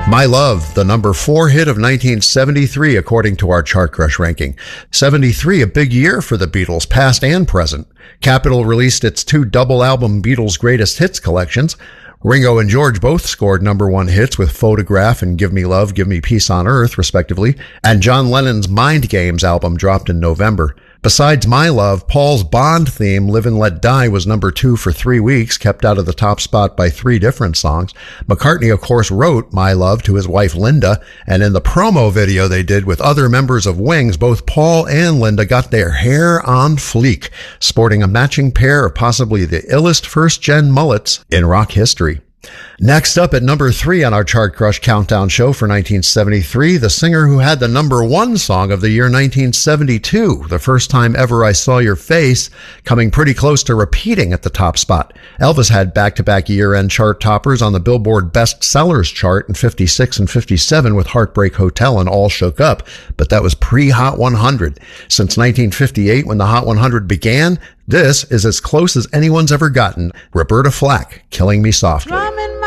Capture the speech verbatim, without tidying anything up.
My Love, the number four hit of nineteen seventy-three, according to our Chart Crush ranking. seventy-three, a big year for the Beatles, past and present. Capitol released its two double album Beatles Greatest Hits collections. Ringo and George both scored number one hits with Photograph and Give Me Love, Give Me Peace on Earth, respectively. And John Lennon's Mind Games album dropped in November. Besides My Love, Paul's Bond theme, Live and Let Die, was number two for three weeks, kept out of the top spot by three different songs. McCartney, of course, wrote My Love to his wife Linda, and in the promo video they did with other members of Wings, both Paul and Linda got their hair on fleek, sporting a matching pair of possibly the illest first-gen mullets in rock history. Next up at number three on our Chart Crush Countdown show for nineteen seventy-three, the singer who had the number one song of the year nineteen seventy-two, The First Time Ever I Saw Your Face, coming pretty close to repeating at the top spot. Elvis had back-to-back year-end chart toppers on the Billboard Best Sellers chart in fifty-six and fifty-seven with Heartbreak Hotel and All Shook Up, but that was pre-Hot one hundred. Since nineteen fifty-eight, when the Hot one hundred began, this is as close as anyone's ever gotten. Roberta Flack, Killing Me Softly. Drumming